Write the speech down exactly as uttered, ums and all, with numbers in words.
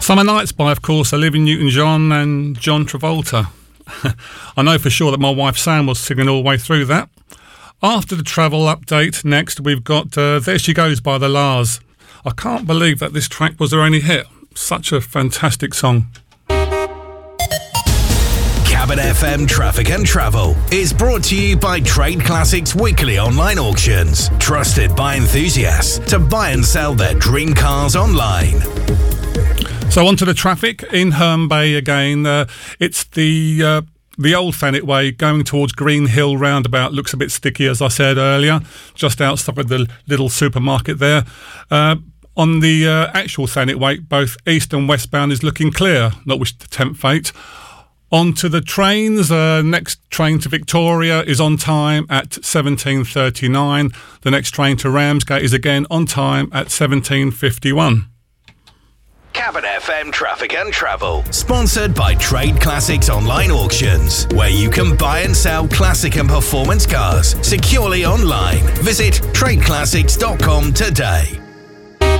Summer Nights by, of course, Olivia Newton-John and John Travolta. I know for sure that my wife Sam was singing all the way through that. After the travel update, next we've got uh, There She Goes by the Lars. I can't believe that this track was their only hit. Such a fantastic song. Cabin F M Traffic and Travel is brought to you by Trade Classics Weekly Online Auctions. Trusted by enthusiasts to buy and sell their dream cars online. So on to the traffic in Herne Bay again. Uh, it's the... Uh, The old Thanet Way going towards Green Hill roundabout looks a bit sticky, as I said earlier, just outside of the little supermarket there. Uh, on the uh, actual Thanet Way, both east and westbound is looking clear, not wish to tempt fate. On to the trains. Uh, next train to Victoria is on time at seventeen thirty-nine. The next train to Ramsgate is again on time at seventeen fifty-one. Cabin F M Traffic and Travel, sponsored by Trade Classics Online Auctions, where you can buy and sell classic and performance cars securely online. Visit trade classics dot com today.